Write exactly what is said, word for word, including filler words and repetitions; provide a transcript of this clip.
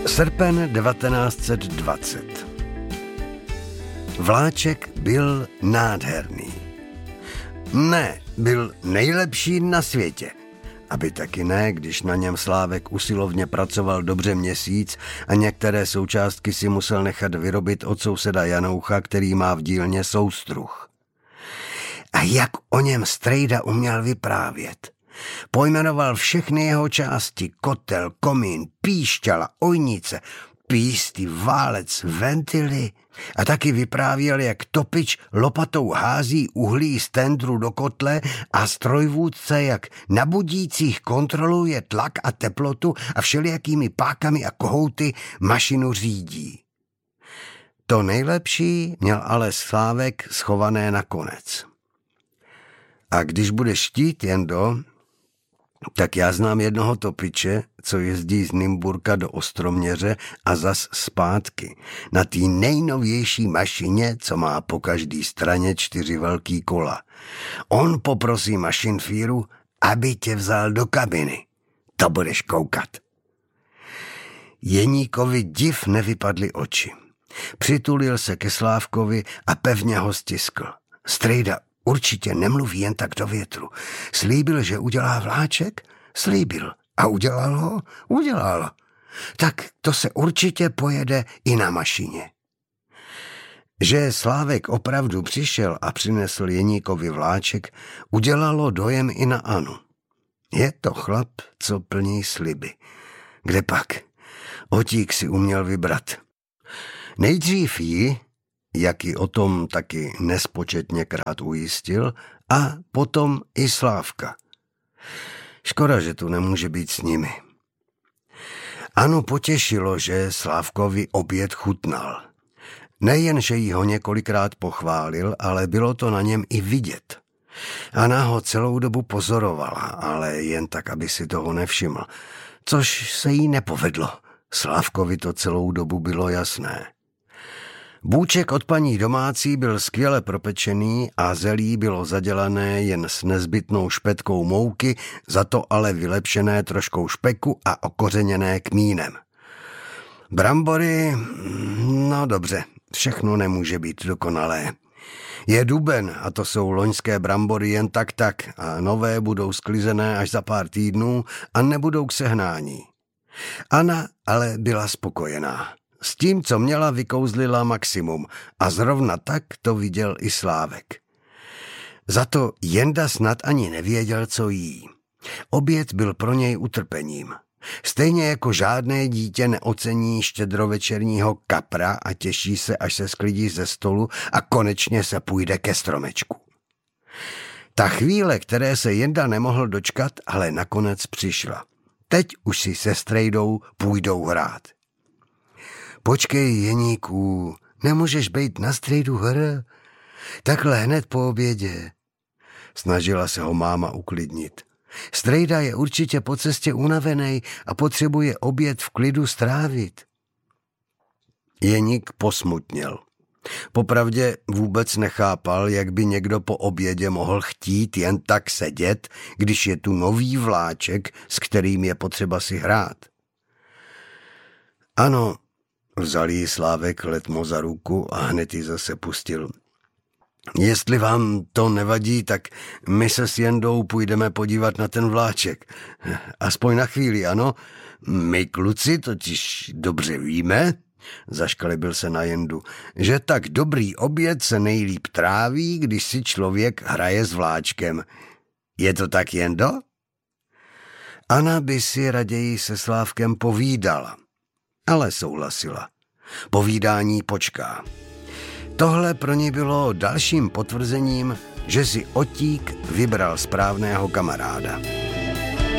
Srpen devatenáct set dvacet. Vláček byl nádherný. Ne, byl nejlepší na světě. Aby taky ne, když na něm Slávek usilovně pracoval dobře měsíc a některé součástky si musel nechat vyrobit od souseda Janoucha, který má v dílně soustruh. A jak o něm strejda uměl vyprávět. Pojmenoval všechny jeho části, kotel, komín, píšťala, ojnice, písty, válec, ventily a taky vyprávěl, jak topič lopatou hází uhlí z tendru do kotle a strojvůdce, jak na budících kontroluje tlak a teplotu a všelijakými pákami a kohouty mašinu řídí. To nejlepší měl ale Slávek schované nakonec. A když budeš chtít, Jendo, tak já znám jednoho topiče, co jezdí z Nymburka do Ostroměře a zas zpátky. Na té nejnovější mašině, co má po každý straně čtyři velký kola. On poprosí mašinfíru, aby tě vzal do kabiny. To budeš koukat. Jeníkovi div nevypadly oči. Přitulil se ke Slávkovi a pevně ho stiskl. Strejda určitě nemluví jen tak do větru. Slíbil, že udělá vláček? Slíbil. A udělal ho? Udělal. Tak to se určitě pojede i na mašině. Že Slávek opravdu přišel a přinesl Jeníkovi vláček, udělalo dojem i na Anu. Je to chlap, co plní sliby. Kde pak? Otík si uměl vybrat. Nejdřív jí, jak ji o tom taky nespočetněkrát ujistil, a potom i Slávka. Škoda, že tu nemůže být s nimi. Anu potěšilo, že Slávkovi oběd chutnal. Nejen, že jí ho několikrát pochválil, ale bylo to na něm i vidět. Ana ho celou dobu pozorovala, ale jen tak, aby si toho nevšiml, což se jí nepovedlo. Slávkovi to celou dobu bylo jasné. Bůček od paní domácí byl skvěle propečený a zelí bylo zadělané jen s nezbytnou špetkou mouky, za to ale vylepšené troškou špeku a okořeněné kmínem. Brambory, no dobře, všechno nemůže být dokonalé. Je duben a to jsou loňské brambory jen tak tak a nové budou sklizené až za pár týdnů a nebudou k sehnání. Ana ale byla spokojená. S tím, co měla, vykouzlila maximum a zrovna tak to viděl i Slávek. Za to Jenda snad ani nevěděl, co jí. Oběd byl pro něj utrpením. Stejně jako žádné dítě neocení štědrovečerního kapra a těší se, až se sklidí ze stolu a konečně se půjde ke stromečku. Ta chvíle, které se Jenda nemohl dočkat, ale nakonec přišla. Teď už si se strejdou půjdou hrát. Počkej, Jeníku, nemůžeš bejt na strejdu hr? Takhle hned po obědě. Snažila se ho máma uklidnit. Strejda je určitě po cestě unavenej a potřebuje oběd v klidu strávit. Jeník posmutněl. Popravdě vůbec nechápal, jak by někdo po obědě mohl chtít jen tak sedět, když je tu nový vláček, s kterým je potřeba si hrát. Ano, vzal jí Slávek letmo za ruku a hned ji zase pustil. Jestli vám to nevadí, tak my se s Jendou půjdeme podívat na ten vláček. Aspoň na chvíli, ano. My kluci totiž dobře víme, zaškalibil se na Jendu, že tak dobrý oběd se nejlíp tráví, když si člověk hraje s vláčkem. Je to tak, Jendo? Ana by si raději se Slávkem povídala, ale souhlasila. Povídání počká. Tohle pro ní bylo dalším potvrzením, že si Otík vybral správného kamaráda.